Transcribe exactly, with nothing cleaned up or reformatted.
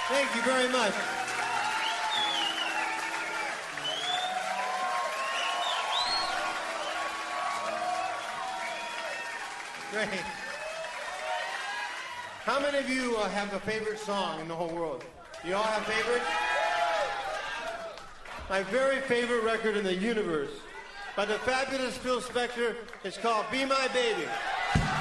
Thank you very much. Great. How many of you uh, have a favorite song in the whole world? You all have favorites? My very favorite record in the universe by the fabulous Phil Spector is called Be My Baby.